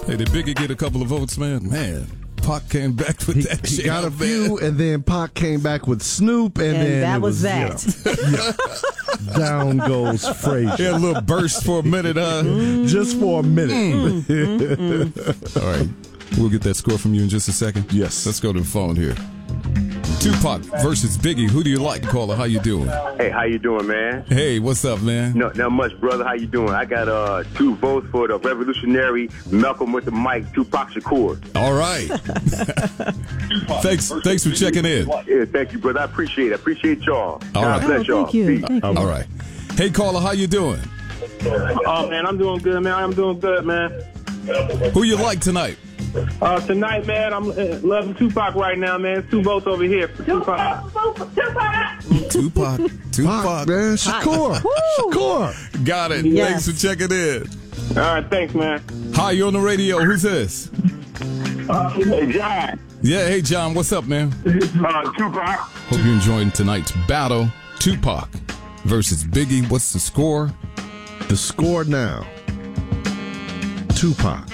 Hey, did Biggie get a couple of votes, man? Man, Pac came back with that shit. He got a few, and then Pac came back with Snoop, and then that was that. Down goes Frazier. He had a little burst for a minute, Just for a minute. All right. We'll get that score from you in just a second. Yes. Let's go to the phone here. Tupac versus Biggie. Who do you like, caller? How you doing? Hey, how you doing, man? Hey, what's up, man? Not much, brother. How you doing? I got 2 votes for the revolutionary Malcolm with the mic, Tupac Shakur. All right. Thanks for checking in. Yeah, thank you, brother. I appreciate it. I appreciate y'all. All God right. bless y'all. Thank you. Peace. Thank you. All right. Hey, caller, how you doing? Oh, man, I'm doing good, man. I'm doing good, man. Who you like tonight? Tonight, man, I'm loving Tupac right now, man. 2 votes over here for Tupac. Tupac. Pac, man. Shakur. Got it. Yes. Thanks for checking in. All right, thanks, man. Hi, you on the radio. Who's this? Hey, John. Yeah, hey, John. What's up, man? Tupac. Hope you're enjoying tonight's battle. Tupac versus Biggie. What's the score? The score now. Tupac.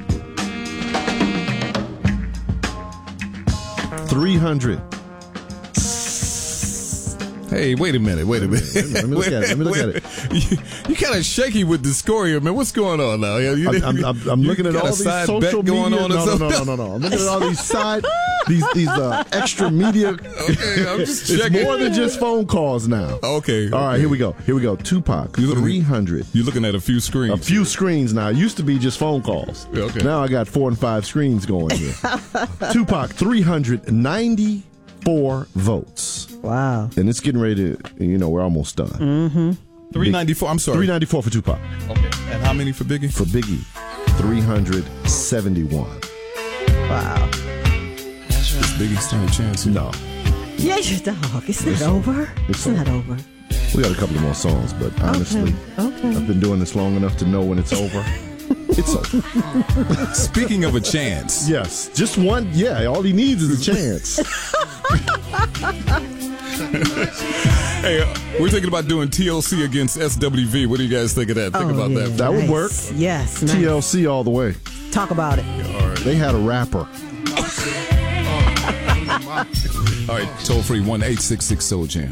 300. Hey, wait a minute. Let me look at it. You kind of shaky with the score here, man. What's going on now? I'm looking at got all a these side social bet going media. on or something? No. I'm looking at all these these extra media. Okay, I'm just It's checking. more than just phone calls now. Okay. All right, here we go. Tupac, You looking- 300. You're looking at a few screens. A few screens now. It used to be just phone calls. Yeah, okay. Now I got 4 and 5 screens going here. Tupac, 394 votes. Wow. And it's getting ready to, we're almost done. 394. I'm sorry. 394 for Tupac. Okay. And how many for Biggie? For Biggie, 371. Wow. Does Biggie stand a chance? No. Yeah, your dog. It's not over. It's not over. We got a couple of more songs, but honestly, Okay. I've been doing this long enough to know when it's over. It's over. Speaking of a chance. Yes. Just one. Yeah, all he needs is a chance. Hey, we're thinking about doing TLC against SWV. What do you guys think of that? Think about that. That would Nice. work. Yes. Nice. TLC all the way. Talk about it. They had a rapper. All right, toll free 1-866-SOUL JAM.